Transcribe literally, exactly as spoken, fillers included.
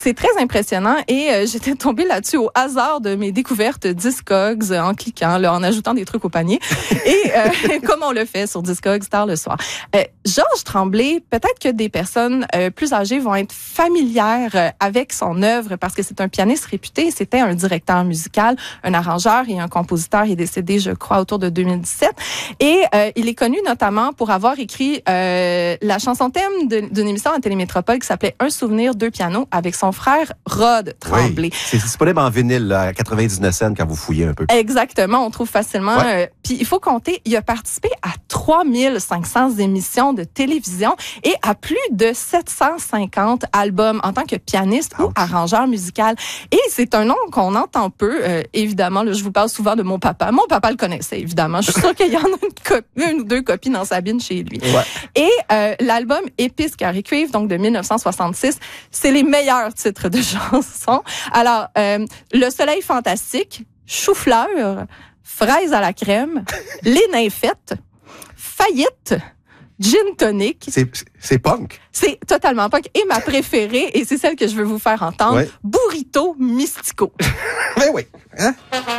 C'est très impressionnant et euh, j'étais tombée là-dessus au hasard de mes découvertes Discogs en cliquant, là, en ajoutant des trucs au panier. Et euh, comme on le fait sur Discogs tard le soir. Euh, Georges Tremblay, peut-être que des personnes euh, plus âgées vont être familières euh, avec son œuvre parce que c'est un pianiste réputé. C'était un directeur musical, un arrangeur et un compositeur. Il est décédé, je crois, autour de deux mille dix-sept. Et euh, il est connu notamment pour avoir écrit euh, la chanson thème d'une émission à Télémétropole qui s'appelait Un souvenir, deux pianos avec son frère Rod Tremblay. Oui, c'est disponible en vinyle là, à quatre-vingt-dix-neuf cents quand vous fouillez un peu. Exactement, on trouve facilement. Ouais. Euh, puis il faut compter, il a participé à trois mille cinq cents émissions de télévision et à plus de sept cent cinquante albums en tant que pianiste Ouch. ou arrangeur musical. Et c'est un nom qu'on entend peu. Euh, évidemment, là, je vous parle souvent de mon papa. Mon papa le connaissait, évidemment. Je suis sûre qu'il y en a une, copie, une ou deux copies dans sa bine chez lui. Ouais. Et euh, l'album Épisque Requiem, donc de mille neuf cent soixante-six, c'est les meilleurs titres de chansons. Alors, euh, Le Soleil fantastique, Chou-fleur, Fraise à la crème, Les nymphètes, Faillite, Gin tonic. C'est, c'est punk. C'est totalement punk. Et ma préférée, et c'est celle que je veux vous faire entendre, ouais. Burrito Mystico. Ben oui. Hein?